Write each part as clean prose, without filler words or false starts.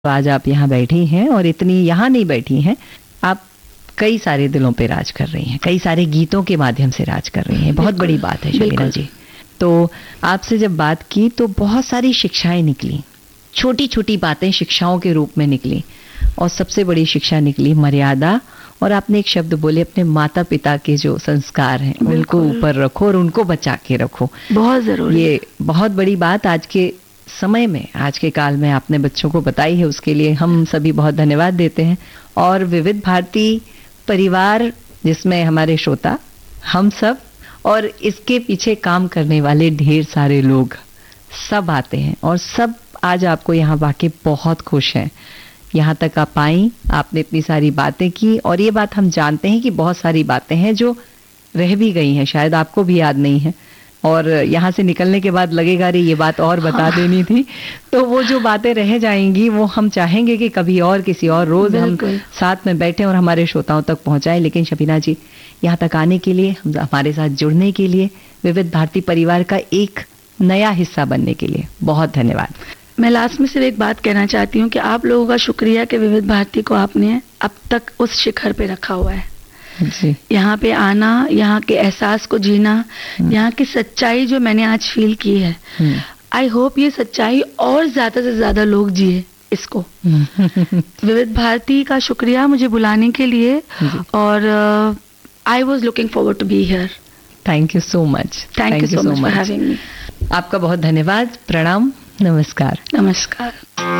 आज आप यहाँ बैठी हैं और इतनी यहाँ नहीं बैठी हैं, आप कई सारे दिलों पे राज कर रही हैं, कई सारे गीतों के माध्यम से राज कर रही हैं। बहुत बड़ी बात है शबीना जी। तो आपसे जब बात की तो बहुत सारी शिक्षाएं निकली, छोटी छोटी बातें शिक्षाओं के रूप में निकली और सबसे बड़ी शिक्षा निकली मर्यादा। और आपने एक शब्द बोले, अपने माता पिता के जो संस्कार हैं उनको ऊपर रखो और उनको बचा के रखो, बहुत जरूरी। ये बहुत बड़ी बात आज के समय में, आज के काल में आपने बच्चों को बताई है, उसके लिए हम सभी बहुत धन्यवाद देते हैं। और विविध भारती परिवार जिसमें हमारे श्रोता, हम सब और इसके पीछे काम करने वाले ढेर सारे लोग सब आते हैं और सब आज आपको यहाँ वाकई बहुत खुश हैं। यहाँ तक आप आई, आपने इतनी सारी बातें की और ये बात हम जानते हैं कि बहुत सारी बातें हैं जो रह भी गई हैं, शायद आपको भी याद नहीं है और यहाँ से निकलने के बाद लगेगा रे ये बात और बता देनी थी। तो वो जो बातें रह जाएंगी वो हम चाहेंगे कि कभी और किसी और रोज हम साथ में बैठे और हमारे श्रोताओं तक पहुंचाएं। लेकिन शबीना जी, यहाँ तक आने के लिए, हमारे साथ जुड़ने के लिए, विविध भारती परिवार का एक नया हिस्सा बनने के लिए बहुत धन्यवाद। मैं लास्ट में सिर्फ एक बात कहना चाहती हूँ कि आप लोगों का शुक्रिया कि विविध भारती को आपने अब तक उस शिखर पे रखा हुआ है। यहाँ पे आना, यहाँ के एहसास को जीना, यहाँ की सच्चाई जो मैंने आज फील की है, आई होप ये सच्चाई और ज्यादा से ज्यादा लोग जिए इसको। विविध भारती का शुक्रिया मुझे बुलाने के लिए और I was looking forward to be here. Thank you so much. Thank you so much for having me. आपका बहुत धन्यवाद। प्रणाम, नमस्कार। नमस्कार।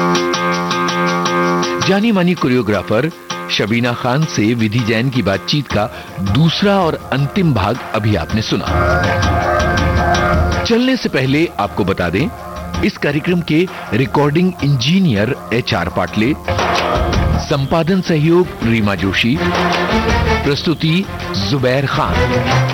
जानी मानी कोरियोग्राफर शबीना खान से विधि जैन की बातचीत का दूसरा और अंतिम भाग अभी आपने सुना। चलने से पहले आपको बता दें, इस कार्यक्रम के रिकॉर्डिंग इंजीनियर HR पाटले, संपादन सहयोग रीमा जोशी, प्रस्तुति जुबैर खान।